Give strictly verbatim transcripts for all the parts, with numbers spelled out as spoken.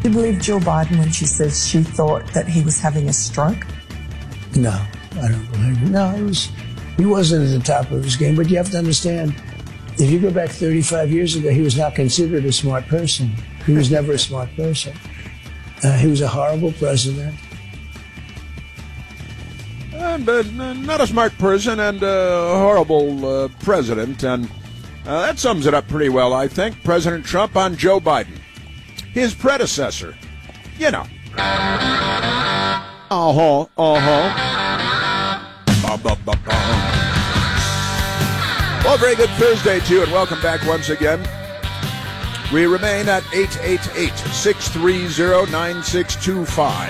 Do you believe Jill Biden when she says she thought that he was having a stroke? No, I don't believe it. No, it was, he wasn't at the top of his game, but you have to understand, if you go back thirty-five years ago, he was not considered a smart person. He was never a smart person. Uh, he was a horrible president. And uh, not a smart person and a horrible uh, president. And uh, that sums it up pretty well, I think. President Trump on Joe Biden. His predecessor. You know. Uh-huh, uh-huh. Ba-ba-ba-ba. Well, very good Thursday, too, and welcome back once again. We remain at eight eight eight, six three zero, nine six two five.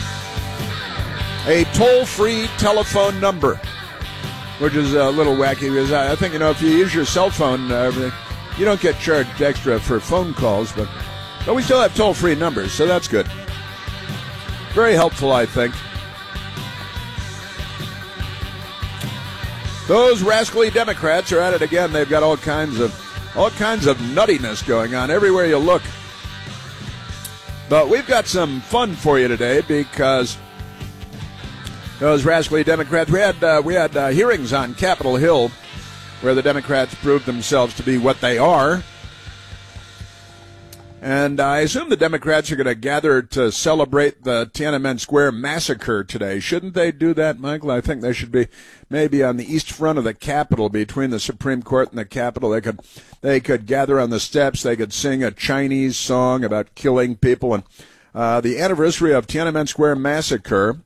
A toll-free telephone number, which is a little wacky because I think, you know, if you use your cell phone, uh, you don't get charged extra for phone calls, but, but we still have toll-free numbers, so that's good. Very helpful, I think. Those rascally Democrats are at it again. They've got all kinds of all kinds of nuttiness going on everywhere you look. But we've got some fun for you today because those rascally Democrats, we had uh, we had uh, hearings on Capitol Hill where the Democrats proved themselves to be what they are. And I assume the Democrats are going to gather to celebrate the Tiananmen Square massacre today. Shouldn't they do that, Michael? I think they should be maybe on the east front of the Capitol, between the Supreme Court and the Capitol. They could, they could gather on the steps. They could sing a Chinese song about killing people. And uh, the anniversary of Tiananmen Square massacre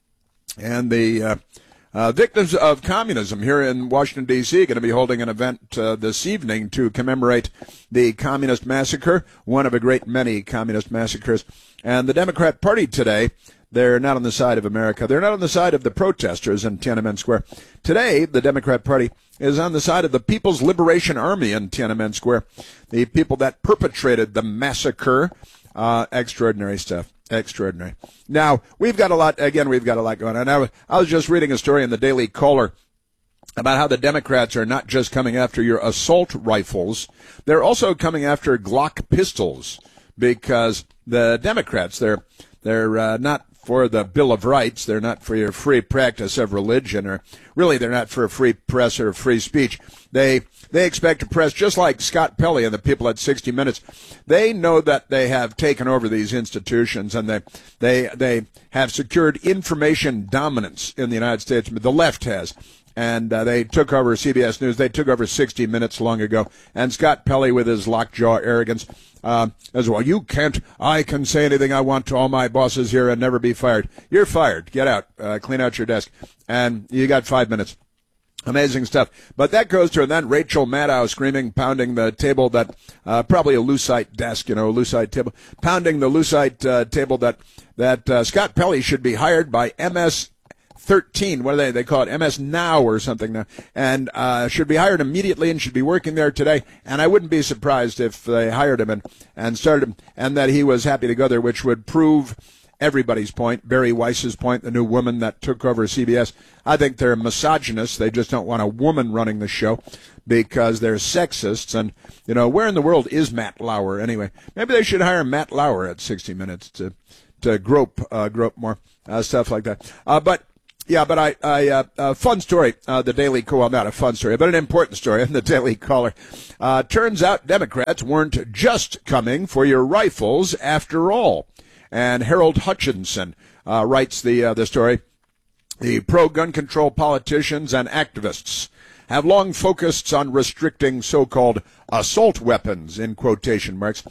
and the uh, uh, victims of communism here in Washington, D C, going to be holding an event uh, this evening to commemorate the communist massacre, one of a great many communist massacres. And the Democrat Party today, they're not on the side of America. They're not on the side of the protesters in Tiananmen Square. Today, the Democrat Party is on the side of the People's Liberation Army in Tiananmen Square, the people that perpetrated the massacre. Uh, extraordinary stuff. Extraordinary. Now, we've got a lot, again, we've got a lot going on. I was, I was just reading a story in the Daily Caller about how the Democrats are not just coming after your assault rifles, they're also coming after Glock pistols, because the Democrats, they're they're uh, not for the Bill of Rights, they're not for your free practice of religion, or really they're not for a free press or free speech. They they expect a press just like Scott Pelley and the people at sixty minutes. They know that they have taken over these institutions, and they they they have secured information dominance in the United States. The left has. And uh, they took over C B S News. They took over sixty minutes long ago. And Scott Pelley, with his lockjaw arrogance, uh, as well, you can't, I can say anything I want to all my bosses here and never be fired. You're fired. Get out. Uh, clean out your desk. And you got five minutes. Amazing stuff. But that goes to, and then Rachel Maddow screaming, pounding the table that, uh, probably a Lucite desk, you know, a Lucite table, pounding the Lucite uh, table that, that uh, Scott Pelley should be hired by M S thirteen, what do they, they call it, M S Now or something now, and uh, should be hired immediately and should be working there today. And I wouldn't be surprised if they hired him and, and started him, and that he was happy to go there, which would prove everybody's point, Barry Weiss's point, the new woman that took over C B S. I think they're misogynists. They just don't want a woman running the show because they're sexists. And, you know, where in the world is Matt Lauer anyway? Maybe they should hire Matt Lauer at sixty minutes to to grope, uh, grope more, uh, stuff like that. Uh, but, Yeah, but I, I, uh, uh, fun story, uh, the Daily Caller, well, not a fun story, but an important story in the Daily Caller. Uh, turns out Democrats weren't just coming for your rifles after all. And Harold Hutchinson, uh, writes the, uh, the story. The pro-gun control politicians and activists have long focused on restricting so-called assault weapons, in quotation marks,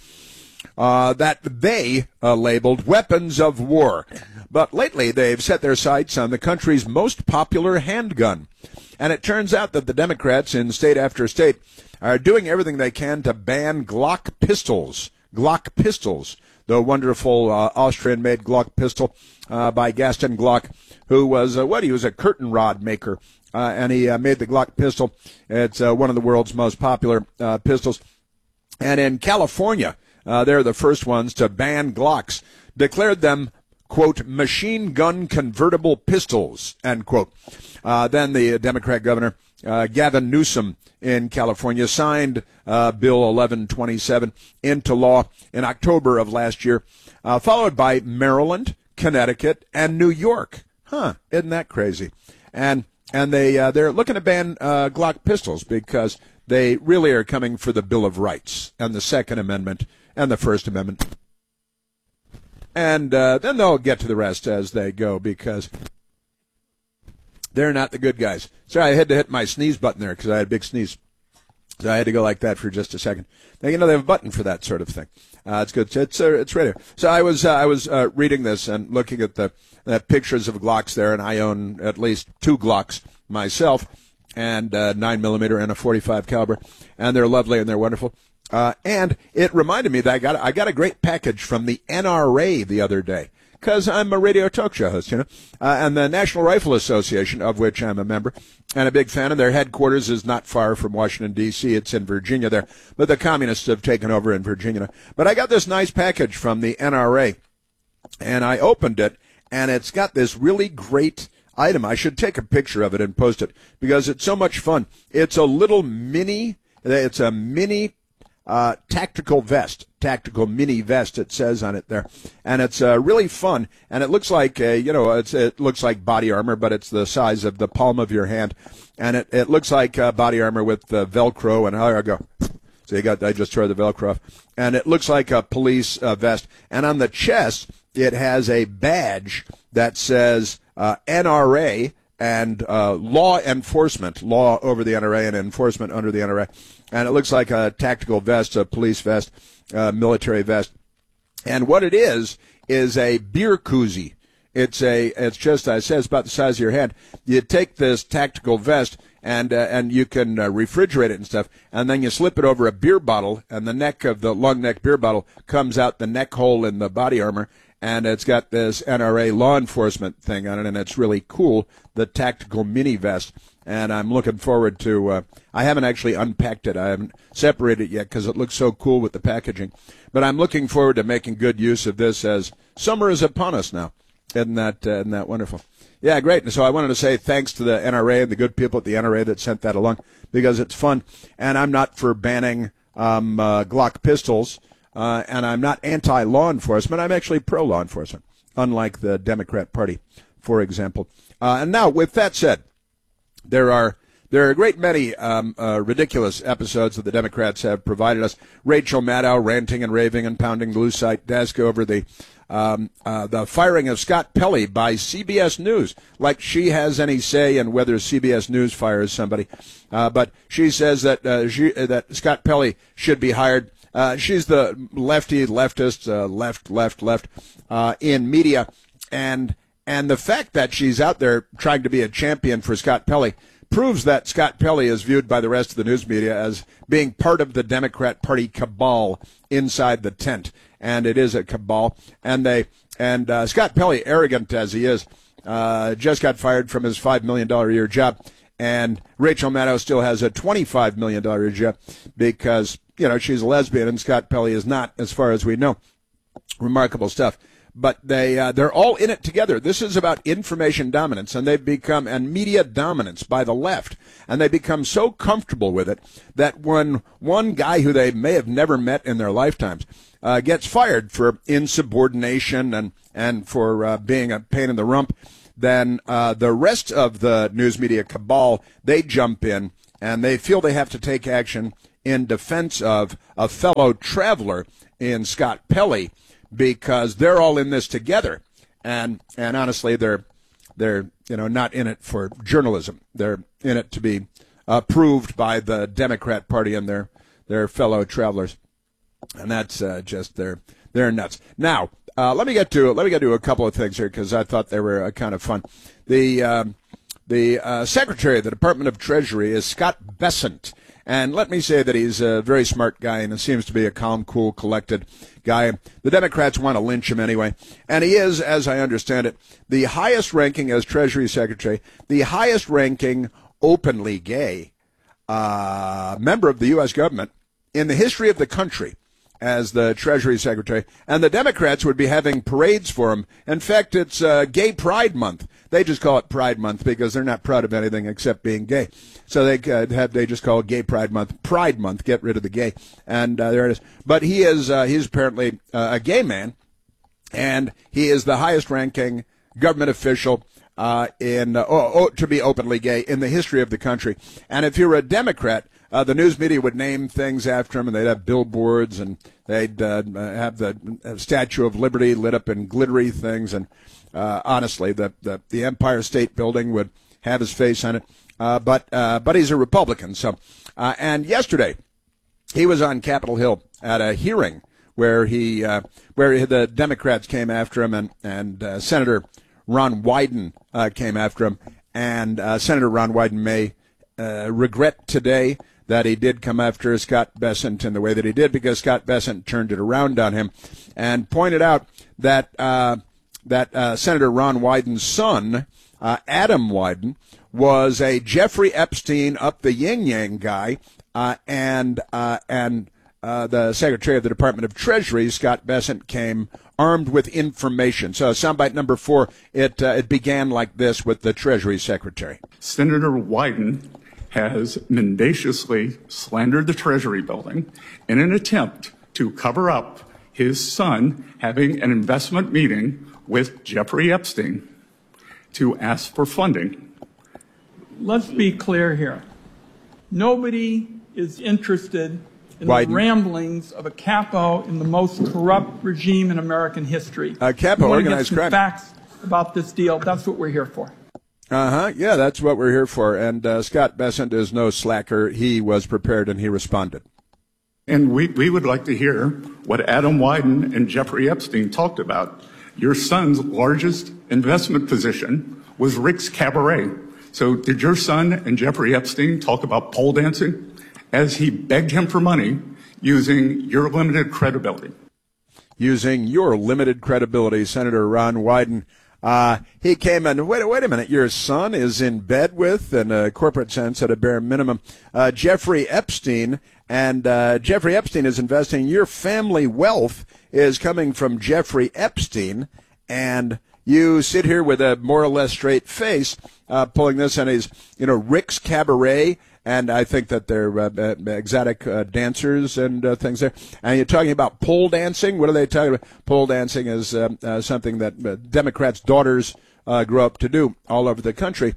uh, that they, uh, labeled weapons of war. But lately, they've set their sights on the country's most popular handgun. And it turns out that the Democrats in state after state are doing everything they can to ban Glock pistols. Glock pistols. The wonderful uh, Austrian-made Glock pistol uh, by Gaston Glock, who was, uh, what, he was a curtain rod maker. Uh, and he uh, made the Glock pistol. It's uh, one of the world's most popular uh, pistols. And in California, uh, they're the first ones to ban Glocks, declared them, quote, machine gun convertible pistols, end quote. Uh, then the Democrat governor uh, Gavin Newsom in California signed uh, Bill eleven twenty-seven into law in October of last year, uh, followed by Maryland, Connecticut, and New York. Huh? Isn't that crazy? And and they uh, they're looking to ban uh, Glock pistols because they really are coming for the Bill of Rights and the Second Amendment and the First Amendment. And uh, then they'll get to the rest as they go because they're not the good guys. Sorry, I had to hit my sneeze button there because I had a big sneeze. So I had to go like that for just a second. Now, you know, they have a button for that sort of thing. Uh, it's good. It's uh, it's right here. So I was uh, I was uh, reading this and looking at the uh, pictures of Glocks there, and I own at least two Glocks myself, and uh, nine millimeter and a forty-five caliber, and they're lovely and they're wonderful. Uh, and it reminded me that I got I got a great package from the N R A the other day. Because I'm a radio talk show host, you know, uh, and the National Rifle Association, of which I'm a member, and a big fan of their headquarters is not far from Washington, D C It's in Virginia there, but the communists have taken over in Virginia. But I got this nice package from the N R A, and I opened it, and it's got this really great item. I should take a picture of it and post it, because it's so much fun. It's a little mini, it's a mini Uh, tactical vest, tactical mini vest, it says on it there. And it's uh, really fun. And it looks like, uh, you know, it's, it looks like body armor, but it's the size of the palm of your hand. And it, it looks like uh, body armor with uh, Velcro. And how I go. So you got, I just tore the Velcro off. And it looks like a police uh, vest. And on the chest, it has a badge that says uh, N R A and uh, law enforcement, law over the N R A and enforcement under the N R A. And it looks like a tactical vest, a police vest, a military vest. And what it is, is a beer koozie. It's a, it's just, I said, it's about the size of your hand. You take this tactical vest and, uh, and you can uh, refrigerate it and stuff. And then you slip it over a beer bottle, and the neck of the long neck beer bottle comes out the neck hole in the body armor. And it's got this N R A law enforcement thing on it, and it's really cool, the tactical mini vest. And I'm looking forward to, uh, I haven't actually unpacked it. I haven't separated it yet because it looks so cool with the packaging. But I'm looking forward to making good use of this as summer is upon us now. Isn't that, uh, isn't that wonderful? Yeah, great. And so I wanted to say thanks to the N R A and the good people at the N R A that sent that along, because it's fun. And I'm not for banning um, uh, Glock pistols. Uh, and I'm not anti-law enforcement. I'm actually pro-law enforcement, unlike the Democrat Party, for example. Uh, and now, with that said, there are there are a great many um, uh, ridiculous episodes that the Democrats have provided us. Rachel Maddow ranting and raving and pounding the Lucite desk over the um, uh, the firing of Scott Pelley by C B S News, like she has any say in whether C B S News fires somebody. Uh, but she says that uh, she, uh, that Scott Pelley should be hired. Uh, she's the lefty, leftist, uh, left, left, left uh, in media, and and the fact that she's out there trying to be a champion for Scott Pelley proves that Scott Pelley is viewed by the rest of the news media as being part of the Democrat Party cabal inside the tent, and it is a cabal. And they and uh, Scott Pelley, arrogant as he is, uh, just got fired from his five million dollar a year job, and Rachel Maddow still has a twenty-five million dollar a year job because, you know, she's a lesbian and Scott Pelley is not, as far as we know. Remarkable stuff. But they, uh, they're all in it together. This is about information dominance, and they've become, and media dominance by the left. And they become so comfortable with it that when one guy who they may have never met in their lifetimes uh, gets fired for insubordination and, and for uh, being a pain in the rump, then uh, the rest of the news media cabal, they jump in and they feel they have to take action in defense of a fellow traveler in Scott Pelley, because they're all in this together, and and honestly, they're they're you know not in it for journalism. They're in it to be approved by the Democrat Party and their their fellow travelers, and that's uh, just they're they're nuts. Now, uh, let me get to let me get to a couple of things here because I thought they were uh, kind of fun. The um, the uh, Secretary of the Department of Treasury is Scott Bessent. And let me say that he's a very smart guy and seems to be a calm, cool, collected guy. The Democrats want to lynch him anyway. And he is, as I understand it, the highest ranking as Treasury Secretary, the highest ranking openly gay uh, member of the U S government in the history of the country. as the Treasury Secretary, and the Democrats would be having parades for him. In fact, it's uh, Gay Pride Month. They just call it Pride Month because they're not proud of anything except being gay. So they uh, have they just call it Gay Pride Month, Pride Month. Get rid of the gay, and uh, there it is. But he is uh, he's apparently uh, a gay man, and he is the highest-ranking government official uh, in uh, oh, oh, to be openly gay in the history of the country. And if you're a Democrat, Uh, the news media would name things after him, and they'd have billboards, and they'd uh, have the Statue of Liberty lit up in glittery things. And uh, honestly, the, the the Empire State Building would have his face on it. Uh, but uh, but he's a Republican. So, uh, and yesterday he was on Capitol Hill at a hearing where he uh, where the Democrats came after him, and and uh, Senator Ron Wyden uh, came after him, and uh, Senator Ron Wyden may uh, regret today that he did come after Scott Bessent in the way that he did, because Scott Bessent turned it around on him and pointed out that uh, that uh, Senator Ron Wyden's son, uh, Adam Wyden, was a Jeffrey Epstein up the yin-yang guy, uh, and uh, and uh, the Secretary of the Department of Treasury, Scott Bessent, came armed with information. So soundbite number four, it uh, it began like this with the Treasury Secretary. Senator Wyden has mendaciously slandered the Treasury building in an attempt to cover up his son having an investment meeting with Jeffrey Epstein to ask for funding. Let's be clear here. Nobody is interested in Wyden. the ramblings of a capo in the most corrupt regime in American history. A capo, we want to get organized some crime. facts about this deal. That's what we're here for. Uh-huh. Yeah, that's what we're here for. And uh, Scott Bessent is no slacker. He was prepared and he responded. And we, we would like to hear what Adam Wyden and Jeffrey Epstein talked about. Your son's largest investment position was Rick's Cabaret. So did your son and Jeffrey Epstein talk about pole dancing as he begged him for money using your limited credibility? Using your limited credibility, Senator Ron Wyden. Uh, he came in, wait, wait a minute, your son is in bed with, in a corporate sense at a bare minimum, uh, Jeffrey Epstein, and uh, Jeffrey Epstein is investing. Your family wealth is coming from Jeffrey Epstein, and you sit here with a more or less straight face, uh, pulling this, and he's, you know, Rick's Cabaret, and I think that they're uh, exotic uh, dancers and uh, things there. And you're talking about pole dancing. What are they talking about? Pole dancing is uh, uh, something that uh, Democrats' daughters uh, grow up to do all over the country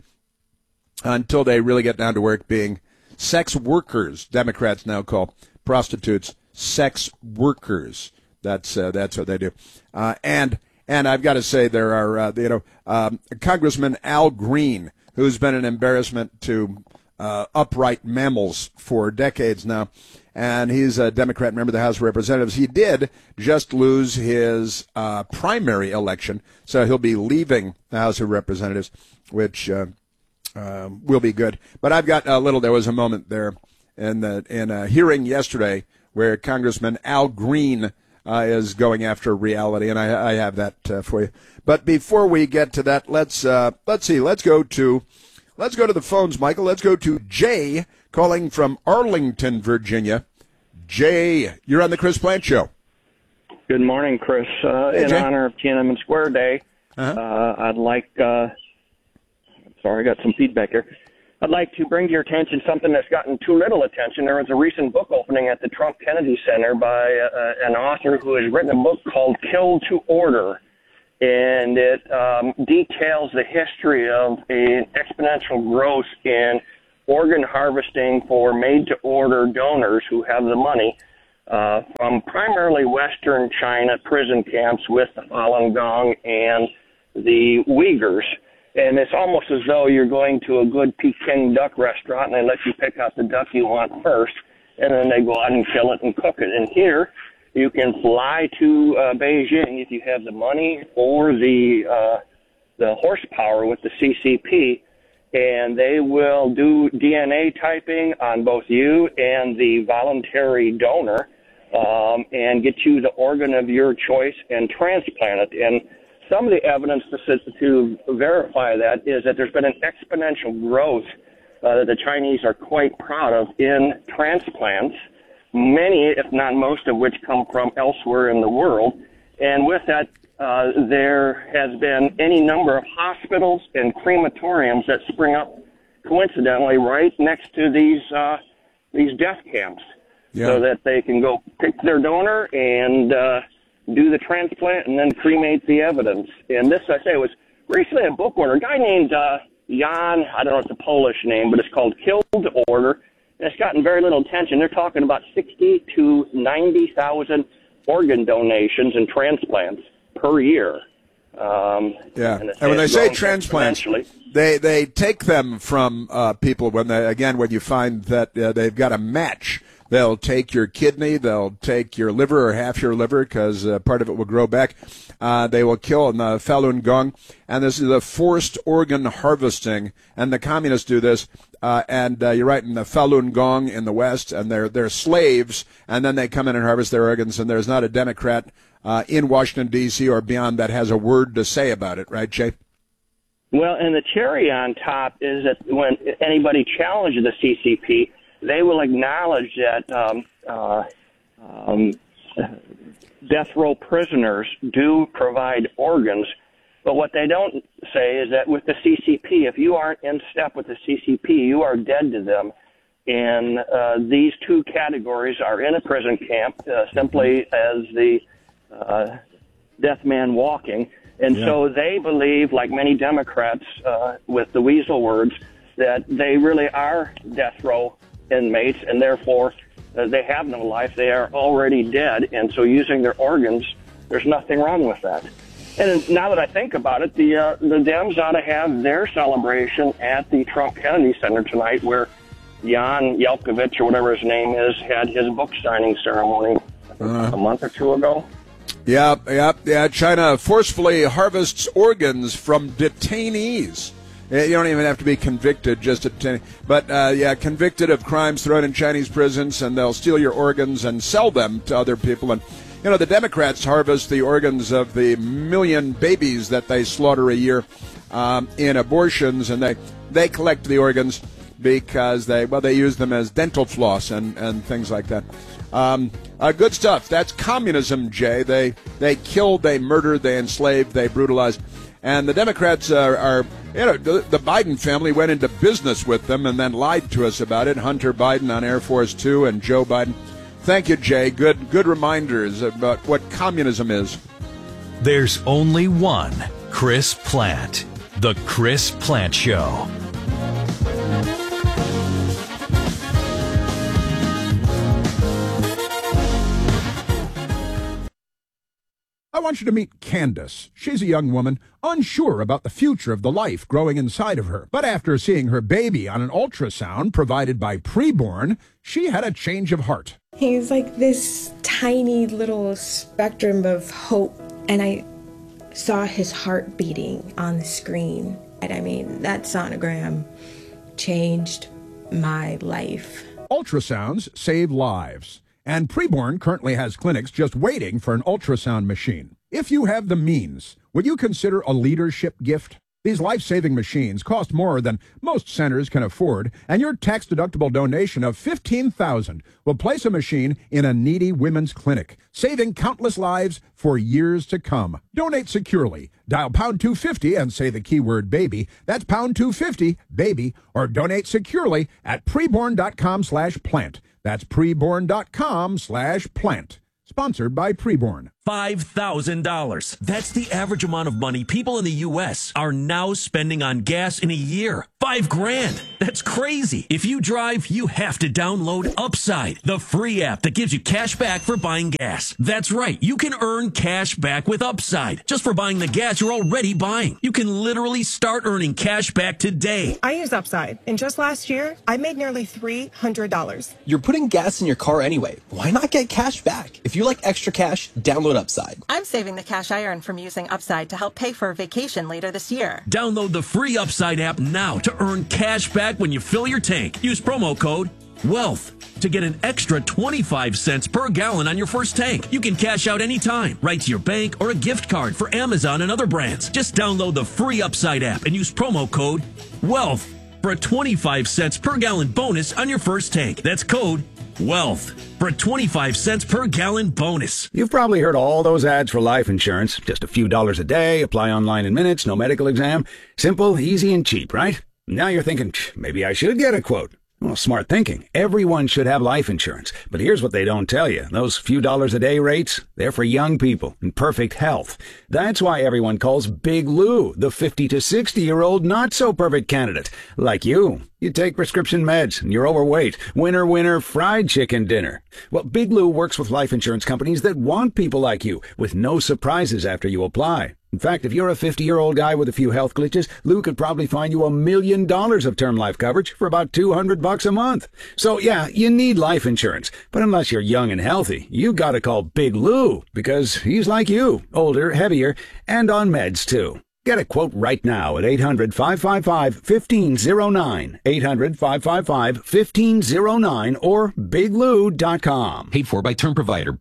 until they really get down to work being sex workers. Democrats now call prostitutes sex workers. That's uh, that's what they do. Uh, and and I've got to say there are uh, you know um, Congressman Al Green, who's been an embarrassment to Uh, upright mammals for decades now, and he's a Democrat member of the House of Representatives. He did just lose his uh, primary election, so he'll be leaving the House of Representatives, which uh, uh, will be good. But I've got a little, there was a moment there in, the, in a hearing yesterday where Congressman Al Green uh, is going after reality, and I, I have that uh, for you. But before we get to that, let's uh, let's see, let's go to Let's go to the phones, Michael. Let's go to Jay calling from Arlington, Virginia. Jay, you're on the Chris Plante Show. Good morning, Chris. Uh, hey, in Jay. honor of Tiananmen Square Day, Uh-huh. uh, I'd like, uh, sorry, I got some feedback here. I'd like to bring to your attention something that's gotten too little attention. There was a recent book opening at the Trump Kennedy Center by uh, an author who has written a book called Kill to Order. And it um, details the history of an exponential growth in organ harvesting for made-to-order donors who have the money uh, from primarily Western China prison camps with the Falun Gong and the Uyghurs. And it's almost as though you're going to a good Peking duck restaurant and they let you pick out the duck you want first, and then they go out and kill it and cook it. And here, you can fly to uh, Beijing if you have the money or the uh, the horsepower with the C C P, and they will do D N A typing on both you and the voluntary donor um, and get you the organ of your choice and transplant it. And some of the evidence to, to verify that is that there's been an exponential growth uh, that the Chinese are quite proud of in transplants. many, if not most of which come from elsewhere in the world. And with that, uh, there has been any number of hospitals and crematoriums that spring up coincidentally right next to these uh, these death camps, yeah. so that they can go pick their donor and uh, do the transplant and then cremate the evidence. And this, I say, was recently a book order. A guy named uh, Jan, I don't know if it's a Polish name, but it's called Killed Order. And it's gotten very little attention. They're talking about sixty to ninety thousand organ donations and transplants per year. Um, yeah, and, and when they say transplants, they they take them from uh, people when they again when you find that uh, they've got a match. They'll take your kidney, they'll take your liver or half your liver because uh, part of it will grow back. Uh, they will kill in the Falun Gong, and this is the forced organ harvesting. And the communists do this. Uh, and uh, you're right, in the Falun Gong in the West, and they're they're slaves, and then they come in and harvest their organs. And there's not a Democrat uh, in Washington D C or beyond that has a word to say about it, right, Jay? Well, and the cherry on top is that when anybody challenges the C C P, they will acknowledge that um, uh, um, death row prisoners do provide organs. But what they don't say is that with the C C P, if you aren't in step with the C C P, you are dead to them. And uh, these two categories are in a prison camp uh, simply as the uh, death man walking. And yeah. so they believe, like many Democrats uh, with the weasel words, that they really are death row inmates, and therefore uh, they have no life. They are already dead, and so using their organs, there's nothing wrong with that. And now that I think about it, the uh, the Dems ought to have their celebration at the Trump Kennedy Center tonight, where Jan Yelkovich, or whatever his name is, had his book signing ceremony uh, a month or two ago. Yeah, yeah, yeah. China forcefully harvests organs from detainees. You don't even have to be convicted, just a but uh, yeah, convicted of crimes thrown in Chinese prisons, and they'll steal your organs and sell them to other people. And you know, the Democrats harvest the organs of the million babies that they slaughter a year um, in abortions, and they they collect the organs because they well they use them as dental floss and, and things like that. Um, uh, good stuff. That's communism, Jay. They they killed, they murdered, they enslaved, they brutalized. And the Democrats are, are you know, the, the Biden family went into business with them and then lied to us about it. Hunter Biden on Air Force Two and Joe Biden. Thank you, Jay. Good, good reminders about what communism is. There's only one Chris Plante. The Chris Plante Show. I want you to meet Candace. She's a young woman, unsure about the future of the life growing inside of her. But after seeing her baby on an ultrasound provided by Preborn, she had a change of heart. He's like this tiny little spectrum of hope, and I saw his heart beating on the screen. And I mean, that sonogram changed my life. Ultrasounds save lives. And Preborn currently has clinics just waiting for an ultrasound machine. If you have the means, would you consider a leadership gift? These life-saving machines cost more than most centers can afford, and your tax-deductible donation of fifteen thousand dollars will place a machine in a needy women's clinic, saving countless lives for years to come. Donate securely. Dial pound two fifty and say the keyword baby. That's pound two fifty, baby, or donate securely at preborn.com slash plant. That's preborn.com slash plant. Sponsored by Preborn. five thousand dollars. That's the average amount of money people in the U S are now spending on gas in a year. Five grand. That's crazy. If you drive, you have to download Upside, the free app that gives you cash back for buying gas. That's right. You can earn cash back with Upside just for buying the gas you're already buying. You can literally start earning cash back today. I use Upside, and just last year, I made nearly three hundred dollars. You're putting gas in your car anyway. Why not get cash back? If you like extra cash, download Upside. I'm saving the cash I earn from using Upside to help pay for a vacation later this year. Download the free Upside app now to earn cash back when you fill your tank. Use promo code WEALTH to get an extra twenty-five cents per gallon on your first tank. You can cash out anytime, right to your bank or a gift card for Amazon and other brands. Just download the free Upside app and use promo code WEALTH for a twenty-five cents per gallon bonus on your first tank. That's code Wealth for a twenty-five cents per gallon bonus. You've probably heard all those ads for life insurance. Just a few dollars a day, apply online in minutes, no medical exam. Simple, easy, and cheap, right? Now you're thinking, maybe I should get a quote. Well, smart thinking. Everyone should have life insurance. But here's what they don't tell you. Those few dollars a day rates, they're for young people in perfect health. That's why everyone calls Big Lou the fifty to sixty-year-old not-so-perfect candidate. Like you. You take prescription meds and you're overweight. Winner, winner, fried chicken dinner. Well, Big Lou works with life insurance companies that want people like you, with no surprises after you apply. In fact, if you're a fifty-year-old guy with a few health glitches, Lou could probably find you a million dollars of term life coverage for about two hundred bucks a month. So yeah, you need life insurance. But unless you're young and healthy, you gotta call Big Lou, because he's like you, older, heavier, and on meds too. Get a quote right now at eight hundred, five five five, one five zero nine, eight hundred, five five five, one five zero nine, or big lou dot com. Paid for by Term Provider.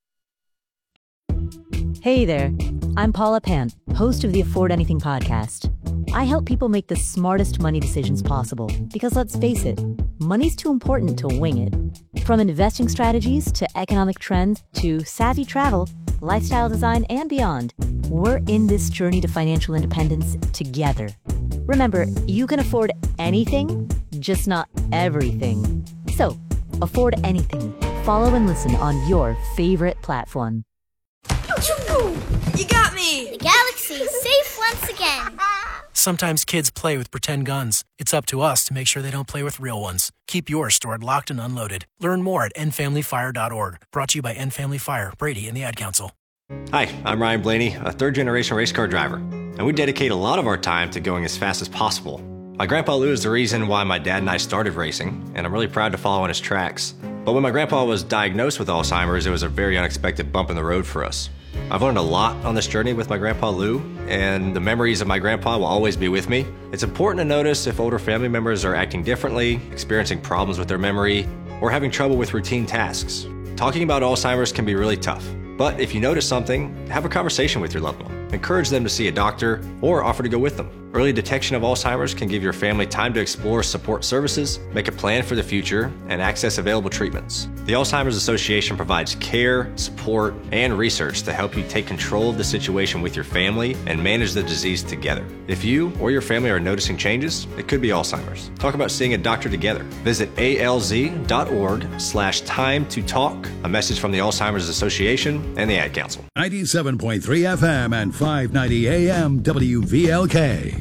Hey there, I'm Paula Pant, host of the Afford Anything podcast. I help people make the smartest money decisions possible, because let's face it, money's too important to wing it. From investing strategies to economic trends to savvy travel, lifestyle design, and beyond, we're in this journey to financial independence together. Remember, you can afford anything, just not everything. So, afford anything. Follow and listen on your favorite platform. You got me! The galaxy's safe once again. Sometimes kids play with pretend guns. It's up to us to make sure they don't play with real ones. Keep yours stored locked and unloaded. Learn more at end family fire dot org. Brought to you by End Family Fire, Brady, and the Ad Council. Hi, I'm Ryan Blaney, a third-generation race car driver, and we dedicate a lot of our time to going as fast as possible. My grandpa Lou is the reason why my dad and I started racing, and I'm really proud to follow in his tracks. But when my grandpa was diagnosed with Alzheimer's, it was a very unexpected bump in the road for us. I've learned a lot on this journey with my grandpa Lou, and the memories of my grandpa will always be with me. It's important to notice if older family members are acting differently, experiencing problems with their memory, or having trouble with routine tasks. Talking about Alzheimer's can be really tough, but if you notice something, have a conversation with your loved one. Encourage them to see a doctor or offer to go with them. Early detection of Alzheimer's can give your family time to explore support services, make a plan for the future, and access available treatments. The Alzheimer's Association provides care, support, and research to help you take control of the situation with your family and manage the disease together. If you or your family are noticing changes, it could be Alzheimer's. Talk about seeing a doctor together. Visit A L Z dot org slash time to talk. A message from the Alzheimer's Association and the Ad Council. ninety-seven point three F M and five ninety A M W V L K.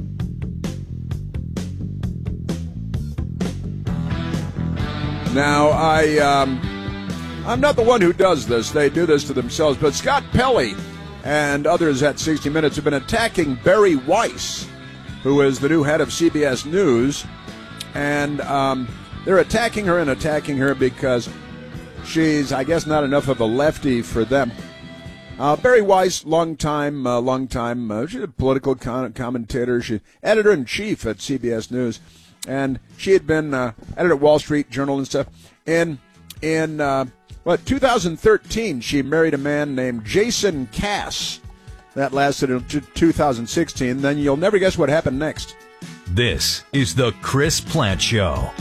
Now, I, um, I'm not the one who does this. They do this to themselves. But Scott Pelley and others at sixty minutes have been attacking Bari Weiss, who is the new head of C B S News. And um, they're attacking her and attacking her because she's, I guess, not enough of a lefty for them. Uh, Bari Weiss, long time, uh, long time, uh, she's a political con- commentator. She's editor-in-chief at C B S News. And she had been uh, editor at Wall Street Journal and stuff. In in uh, what two thousand thirteen, she married a man named Jason Cass. That lasted until two thousand sixteen. Then you'll never guess what happened next. This is the Chris Plant Show.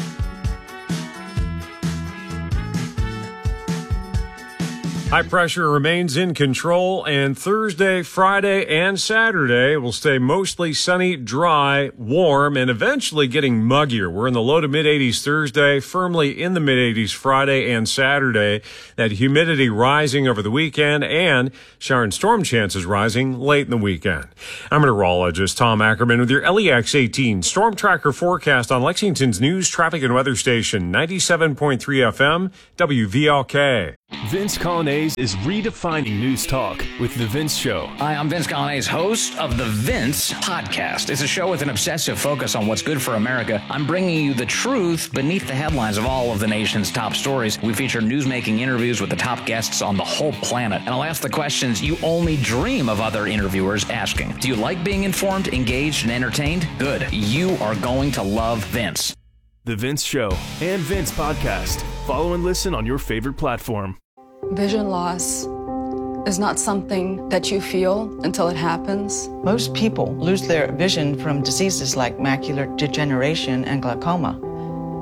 High pressure remains in control, and Thursday, Friday, and Saturday will stay mostly sunny, dry, warm, and eventually getting muggier. We're in the low to mid-eighties Thursday, firmly in the mid-eighties Friday and Saturday. That humidity rising over the weekend, and shower and storm chances rising late in the weekend. I'm meteorologist Tom Ackerman with your L E X eighteen Storm Tracker forecast on Lexington's news, traffic, and weather station, ninety-seven point three F M, W V L K. Vince Colonnese is redefining news talk with The Vince Show. Hi, I'm Vince Colonnese, host of The Vince Podcast. It's a show with an obsessive focus on what's good for America. I'm bringing you the truth beneath the headlines of all of the nation's top stories. We feature newsmaking interviews with the top guests on the whole planet. And I'll ask the questions you only dream of other interviewers asking. Do you like being informed, engaged, and entertained? Good. You are going to love Vince. The Vince Show and Vince Podcast. Follow and listen on your favorite platform. Vision loss is not something that you feel until it happens. Most people lose their vision from diseases like macular degeneration and glaucoma.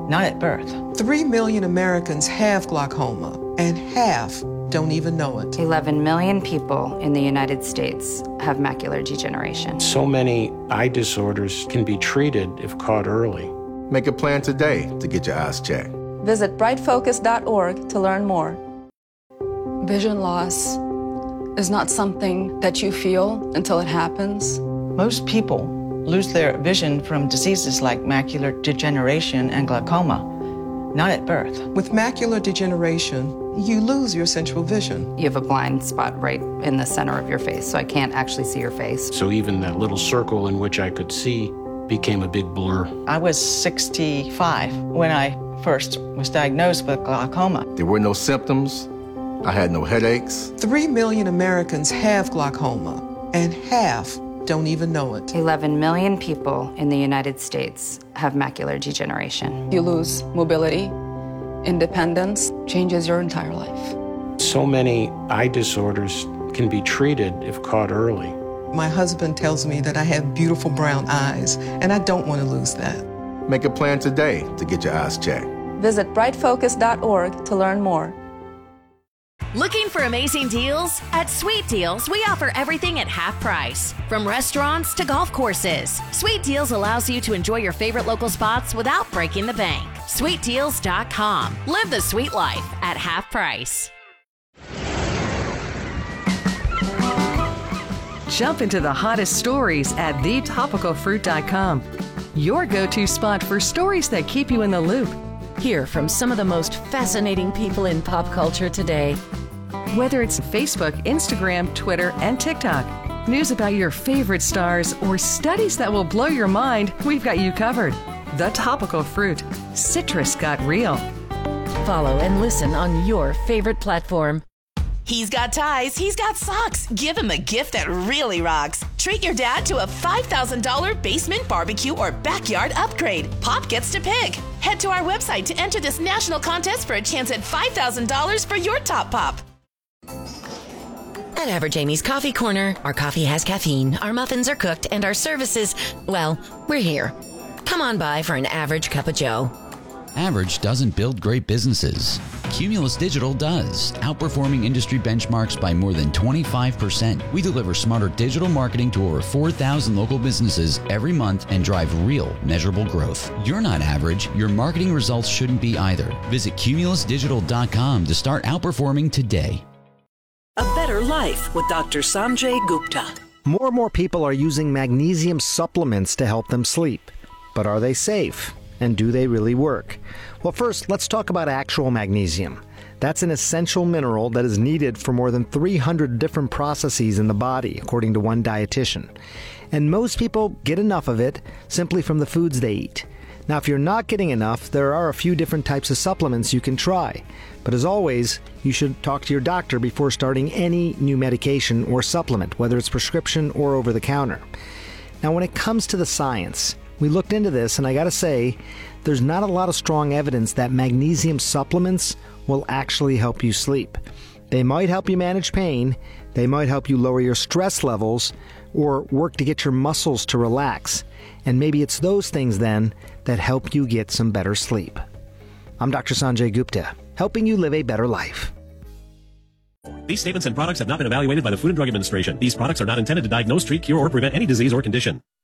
not at birth. Three million Americans have glaucoma, and half don't even know it. eleven million people in the United States have macular degeneration. So many eye disorders can be treated if caught early. Make a plan today to get your eyes checked. Visit bright focus dot org to learn more. Vision loss is not something that you feel until it happens. Most people lose their vision from diseases like macular degeneration and glaucoma, not at birth. With macular degeneration, you lose your central vision. You have a blind spot right in the center of your face, so I can't actually see your face. So even that little circle in which I could see became a big blur. I was sixty-five when I first was diagnosed with glaucoma. There were no symptoms. I had no headaches. Three million Americans have glaucoma, and half don't even know it. eleven million people in the United States have macular degeneration. You lose mobility, independence, changes your entire life. So many eye disorders can be treated if caught early. My husband tells me that I have beautiful brown eyes, and I don't want to lose that. Make a plan today to get your eyes checked. Visit bright focus dot org to learn more. Looking for amazing deals? At Sweet Deals, we offer everything at half price. From restaurants to golf courses, Sweet Deals allows you to enjoy your favorite local spots without breaking the bank. sweet deals dot com. Live the sweet life at half price. Jump into the hottest stories at the topical fruit dot com. Your go-to spot for stories that keep you in the loop. Hear from some of the most fascinating people in pop culture today. Whether it's Facebook, Instagram, Twitter, and TikTok, news about your favorite stars, or studies that will blow your mind, we've got you covered. The Topical Fruit. Citrus got real. Follow and listen on your favorite platform. He's got ties, he's got socks. Give him a gift that really rocks. Treat your dad to a five thousand dollars basement barbecue or backyard upgrade. Pop gets to pick. Head to our website to enter this national contest for a chance at five thousand dollars for your top pop. At Average Amy's Coffee Corner, our coffee has caffeine, our muffins are cooked, and our services, well, we're here. Come on by for an average cup of joe. Average doesn't build great businesses. Cumulus Digital does, outperforming industry benchmarks by more than twenty-five percent. We deliver smarter digital marketing to over four thousand local businesses every month and drive real, measurable growth. You're not average. Your marketing results shouldn't be either. Visit cumulus digital dot com to start outperforming today. A better life with Doctor Sanjay Gupta. More and more people are using magnesium supplements to help them sleep. But are they safe? And do they really work? Well, first, let's talk about actual magnesium. That's an essential mineral that is needed for more than three hundred different processes in the body, according to one dietitian. And most people get enough of it simply from the foods they eat. Now, if you're not getting enough, there are a few different types of supplements you can try. But as always, you should talk to your doctor before starting any new medication or supplement, whether it's prescription or over the counter. Now, when it comes to the science, we looked into this, and I gotta say, there's not a lot of strong evidence that magnesium supplements will actually help you sleep. They might help you manage pain, they might help you lower your stress levels, or work to get your muscles to relax. And maybe it's those things then that help you get some better sleep. I'm Doctor Sanjay Gupta, helping you live a better life. These statements and products have not been evaluated by the Food and Drug Administration. These products are not intended to diagnose, treat, cure, or prevent any disease or condition.